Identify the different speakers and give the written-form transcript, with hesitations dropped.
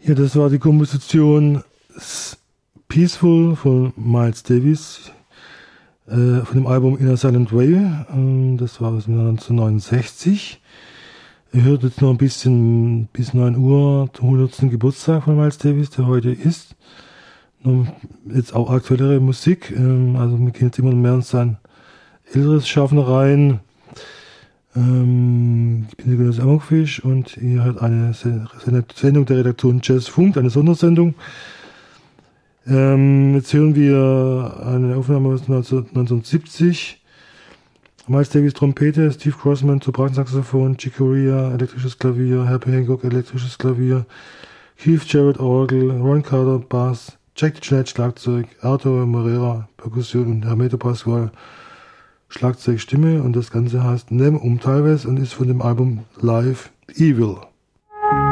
Speaker 1: Ja, das war die Komposition Peaceful von Miles Davis von dem Album In a Silent Way. Das war aus dem Jahr 1969. Ihr hört jetzt noch ein bisschen bis 9 Uhr, zum 100. Geburtstag von Miles Davis, der heute ist. Jetzt auch aktuellere Musik. Also wir gehen jetzt immer mehr in sein älteres Schaffen rein. Ich bin der Jonas Amokfisch und ihr hört eine Sendung der Redaktion Jazz Funk, eine Sondersendung. Jetzt hören wir eine Aufnahme aus 1970. Miles Davis Trompete, Steve Grossman Sopransaxophon, Chick Corea elektrisches Klavier, Herbie Hancock elektrisches Klavier, Keith Jarrett Orgel, Ron Carter Bass, Jack DeJohnette Schlagzeug, Arthur Moreira Perkussion und Hermeto Pascual Schlagzeug Stimme, und das Ganze heißt Nem Talvez und ist von dem Album Live Evil.